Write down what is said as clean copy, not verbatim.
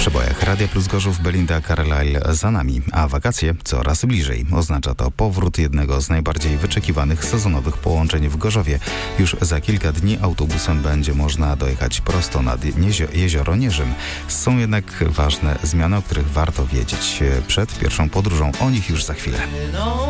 przebojach Radia Plus Gorzów, Belinda Carlisle za nami, a wakacje coraz bliżej. Oznacza to powrót jednego z najbardziej wyczekiwanych sezonowych połączeń w Gorzowie. Już za kilka dni autobusem będzie można dojechać prosto nad jezioro Nierzym. Są jednak ważne zmiany, o których warto wiedzieć przed pierwszą podróżą. O nich już za chwilę.